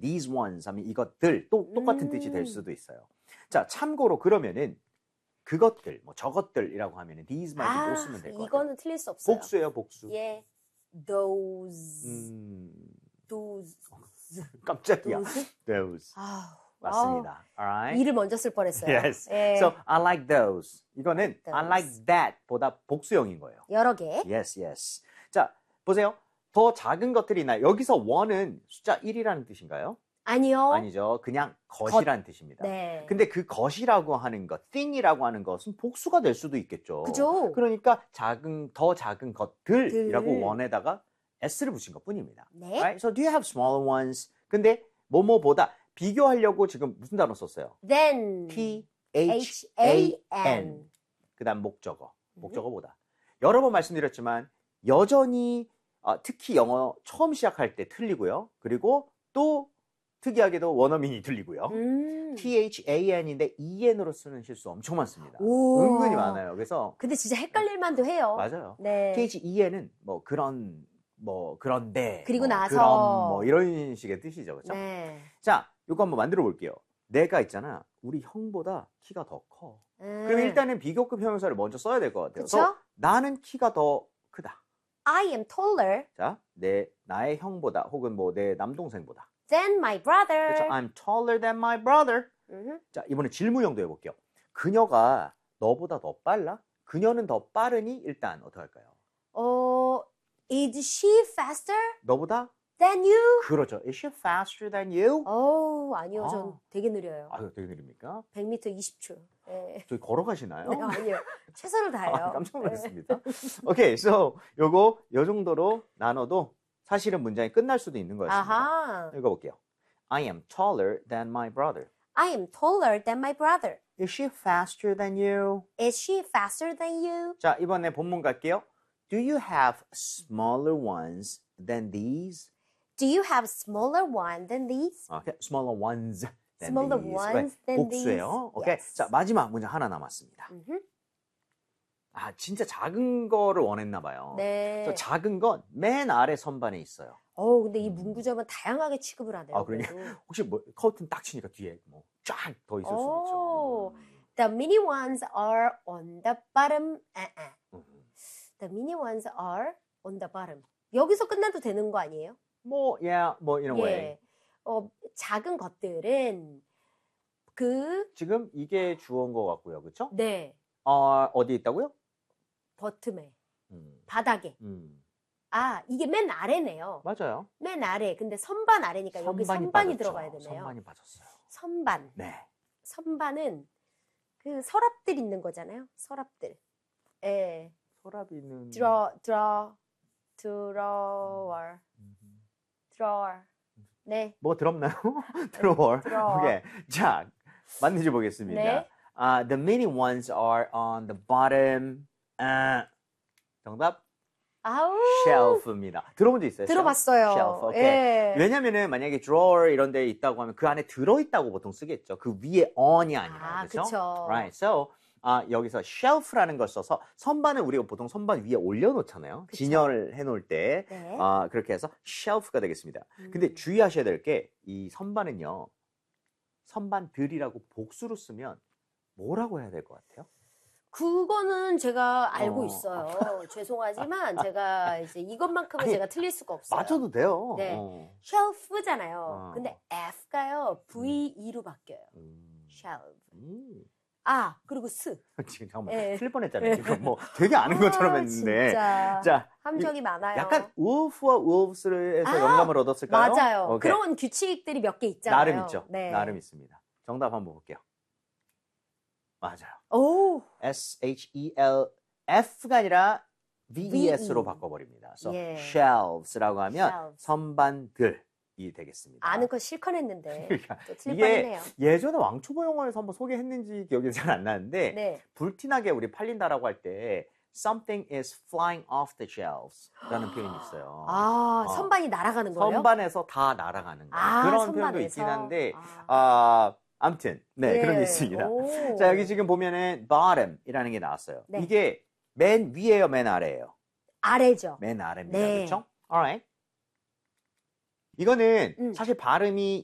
these ones 하면 이것들 똑같은 뜻이 될 수도 있어요. 자, 참고로 그러면은 그것들, 뭐 저것들이라고 하면은 these만 못 쓰면 될 것 같아요. 이거는 틀릴 수 없어요. 복수예요, 복수. 예, those, those, 깜짝이야. those. those. 맞습니다. Alright. 이를 먼저 쓸 뻔했어요. Yes. 예. So I like those. 이거는 those. I like that 보다 복수형인 거예요. 여러 개. Yes, yes. 자, 보세요. 더 작은 것들이 있나요? 여기서 one은 숫자 1이라는 뜻인가요? 아니요. 아니죠. 그냥 것이라는 뜻입니다. 네. 근데 그 것이라고 하는 것, thing이라고 하는 것은 복수가 될 수도 있겠죠. 그죠? 그러니까 더 작은 것들이라고 들. one에다가 s를 붙인 것뿐입니다. 네. Right? So do you have smaller ones? 근데 뭐뭐보다 비교하려고 지금 무슨 단어 썼어요? then, T-H-A-N. 그다음 목적어. 목적어보다. 여러 번 말씀드렸지만 여전히 특히 영어 처음 시작할 때 틀리고요. 그리고 또 특이하게도 원어민이 틀리고요. T-H-A-N인데 E-N으로 쓰는 실수 엄청 많습니다. 오. 은근히 많아요. 그래서 근데 진짜 헷갈릴 만도 해요. 맞아요. 네. T-H-E-N은 그런데 그리고 나서. 그런 이런 식의 뜻이죠. 그렇죠? 네. 자, 이거 한번 만들어 볼게요. 내가 있잖아. 우리 형보다 키가 더 커. 그럼 일단은 비교급 형용사를 먼저 써야 될 것 같아요. 그쵸? 나는 키가 더 크다. I am taller 자, 나의 형보다 혹은 내 남동생보다. than my brother. 그렇죠? I'm taller than my brother. 자, 이번에 질문형도 해볼게요. 그녀가 너보다 더 빨라? 그녀는 더 빠르니? 일단 어떻게 할까요? Is she faster 너보다? than you? 그렇죠. Is she faster than you? 아니요. 전 되게 느려요. 아유, 되게 느립니까? 100m 20초. 네. 저기 걸어가시나요? 네, 아니요. 최선을 다해요. 깜짝 놀랐습니다. 오케이, so 요 정도로 나눠도 사실은 문장이 끝날 수도 있는 거였습니다. 아하. 읽어볼게요. I am taller than my brother. I am taller than my brother. Is she faster than you? Is she faster than you? 자, 이번에 본문 갈게요. Do you have smaller ones than these? Do you have smaller one than these? Okay, smaller ones than Smaller these. ones than 복수예요. these. 오케이. Yes. 자, 마지막 문장 하나 남았습니다. 진짜 작은 거를 원했나 봐요. 네. 저 작은 건 맨 아래 선반에 있어요. 근데 이 문구점은 다양하게 취급을 하네요. 그러니까 그래도. 혹시 커튼 딱 치니까 뒤에 쫙 더 있을 수도 있죠. The mini ones are on the bottom. The mini ones are on the bottom. 여기서 끝나도 되는 거 아니에요? in a way. 작은 것들은 지금 이게 주어인 것 같고요. 그렇죠? 네. 어디 있다고요? 버튼에. 바닥에. 이게 맨 아래네요. 맞아요. 맨 아래. 근데 선반 아래니까 여기 선반이 빠졌죠. 들어가야 되네요. 선반이 빠졌어요. 선반. 네. 선반은 그 서랍들 있는 거잖아요. 서랍들. 예. 서랍이는 drawer. 네. 뭐가 더럽나요? drawer. 오케이. 자, 맞는지 보겠습니다. 네. The mini ones are on the bottom. 정답? shelf입니다. 들어본 적 있어요? 들어봤어요. shelf. 오케이. 예. 왜냐면은 만약에 drawer 이런 데 있다고 하면 그 안에 들어있다고 보통 쓰겠죠. 그 위에 on이 아니라. 그렇죠? 그쵸. Right. So, 여기서 shelf라는 걸 써서 선반을 우리가 보통 선반 위에 올려놓잖아요. 그쵸. 진열을 해놓을 때. 네. 그렇게 해서 shelf가 되겠습니다. 근데 주의하셔야 될 게 이 선반은요. 선반들이라고 복수로 쓰면 뭐라고 해야 될 것 같아요? 그거는 제가 알고 있어요. 죄송하지만 제가 이제 이것만큼은 제가 틀릴 수가 없어요. 맞춰도 돼요. 네. shelf잖아요. 근데 F가요. VE로 바뀌어요. shelf. 그리고 스. 지금 잠깐만 네. 틀릴 뻔했잖아요. 이거 되게 아는 것처럼 했는데. 진짜. 자, 함정이 많아요. 약간 wolf와 wolves에서 영감을 얻었을까요? 맞아요. 오케이. 그런 규칙들이 몇 개 있잖아요. 나름 있죠. 네. 나름 있습니다. 정답 한번 볼게요. 맞아요. 오. F가 아니라 VES로 바꿔버립니다. So shelves라고 하면 shelves. 선반들이 되겠습니다. 아는 거 실컷 했는데 그러니까 또 틀릴 이게 뻔했네요. 예전에 왕초보 영어에서 한번 소개했는지 기억이 잘 안 나는데 네. 불티나게 우리 팔린다라고 할 때 something is flying off the shelves 라는 표현이 있어요. 선반이 날아가는 거예요? 선반에서 다 날아가는 거예요. 그런 표현도 있긴 한데 아무튼 네, 그런 게 있습니다. 오. 자, 여기 지금 보면은 bottom이라는 게 나왔어요. 네. 이게 맨 위에요, 맨 아래예요? 아래죠. 맨 아래입니다. 네. 그렇죠? Alright. 이거는 사실 발음이